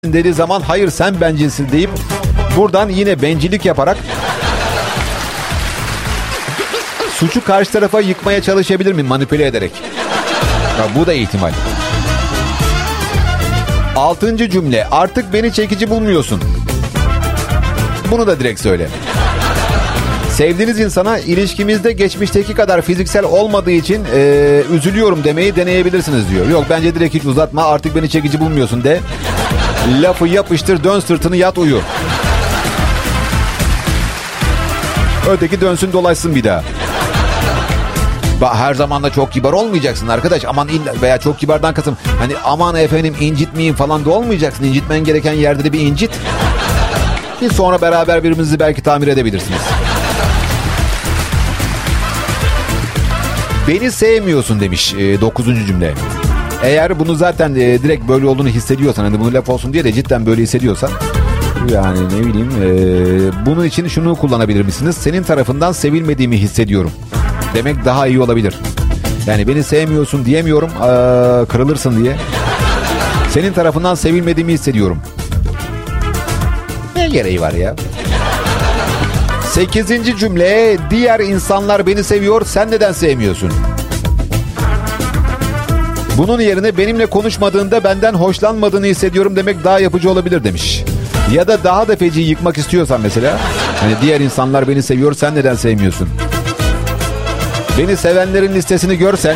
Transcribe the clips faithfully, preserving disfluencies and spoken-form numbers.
dediği zaman hayır sen bencilsin deyip buradan yine bencillik yaparak suçu karşı tarafa yıkmaya çalışabilir mi manipüle ederek? Ya bu da ihtimal. Altıncı cümle, artık beni çekici bulmuyorsun. Bunu da direkt söyle. Sevdiğiniz insana ilişkimizde geçmişteki kadar fiziksel olmadığı için e, üzülüyorum demeyi deneyebilirsiniz diyor. Yok bence direkt hiç uzatma, artık beni çekici bulmuyorsun de. Lafı yapıştır, dön sırtını, yat uyu. Öteki dönsün dolaşsın bir daha. Her zaman da çok kibar olmayacaksın arkadaş. Aman veya çok kibardan kasım. Hani aman efendim incitmeyin falan da olmayacaksın. İncitmen gereken yerde de bir incit. Ki sonra beraber birbirinizi belki tamir edebilirsiniz. Beni sevmiyorsun demiş e, dokuzuncu cümle. Eğer bunu zaten e, direkt böyle olduğunu hissediyorsan, hani bunu laf olsun diye de cidden böyle hissediyorsan, yani ne bileyim e, bunun için şunu kullanabilir misiniz? Senin tarafından sevilmediğimi hissediyorum demek daha iyi olabilir. Yani beni sevmiyorsun diyemiyorum, ee, kırılırsın diye. Senin tarafından sevilmediğimi hissediyorum. Ne gereği var ya? Sekizinci cümle, diğer insanlar beni seviyor, sen neden sevmiyorsun? Bunun yerine benimle konuşmadığında benden hoşlanmadığını hissediyorum demek daha yapıcı olabilir demiş. Ya da daha da feci yıkmak istiyorsan mesela, hani diğer insanlar beni seviyor, sen neden sevmiyorsun? Beni sevenlerin listesini görsen.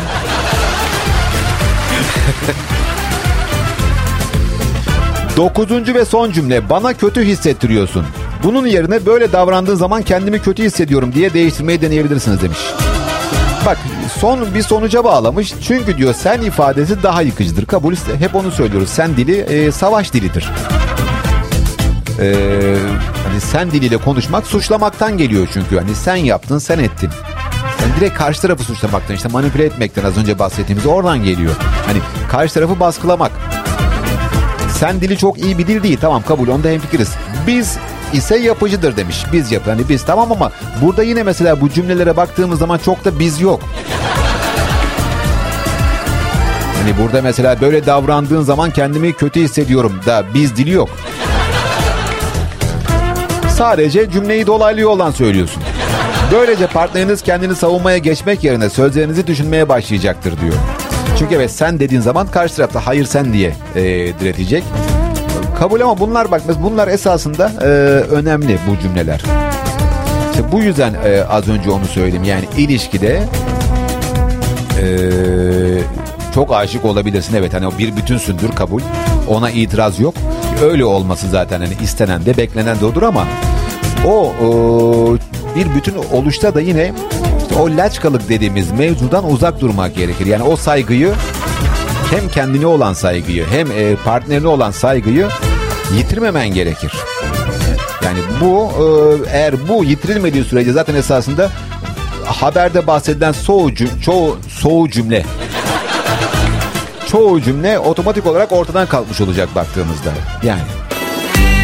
Dokuzuncu ve son cümle, bana kötü hissettiriyorsun. Bunun yerine böyle davrandığın zaman kendimi kötü hissediyorum diye değiştirmeyi deneyebilirsiniz demiş. Bak son bir sonuca bağlamış. Çünkü diyor sen ifadesi daha yıkıcıdır. Kabul, hep onu söylüyoruz. Sen dili e, savaş dilidir. Ee, hani sen diliyle konuşmak suçlamaktan geliyor çünkü. Hani sen yaptın, sen ettin. Yani direkt karşı tarafı suçlamaktan, işte manipüle etmekten az önce bahsettiğimiz oradan geliyor. Hani karşı tarafı baskılamak. Sen dili çok iyi bir dil değil, tamam kabul, onda hemfikiriz. Biz ise yapıcıdır demiş. Biz yap, hani biz tamam ama burada yine mesela bu cümlelere baktığımız zaman çok da biz yok. Hani burada mesela böyle davrandığın zaman kendimi kötü hissediyorum da biz dili yok. Sadece cümleyi dolaylı yoldan söylüyorsun. Böylece partneriniz kendini savunmaya geçmek yerine sözlerinizi düşünmeye başlayacaktır diyor. Çünkü evet sen dediğin zaman karşı tarafta hayır sen diye e, diretecek. Kabul ama bunlar bak bunlar esasında e, önemli bu cümleler. İşte bu yüzden e, az önce onu söyledim. Yani ilişkide e, çok aşık olabilirsin. Evet hani o bir bütünsündür, kabul. Ona itiraz yok. Öyle olması zaten hani istenen de beklenen de odur ama o, o bir bütün oluşta da yine işte o laçkalık dediğimiz mevzudan uzak durmak gerekir. Yani o saygıyı, hem kendine olan saygıyı hem partnerine olan saygıyı yitirmemen gerekir. Yani bu eğer bu yitirilmediği sürece zaten esasında haberde bahsedilen çoğu, çoğu, çoğu cümle çoğu cümle otomatik olarak ortadan kalkmış olacak baktığımızda. Yani